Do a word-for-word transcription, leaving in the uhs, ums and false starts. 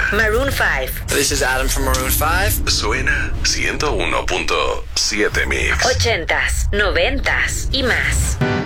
Maroon five. This is Adam from Maroon five. Suena ciento uno punto siete Mix. Ochentas, noventas y más.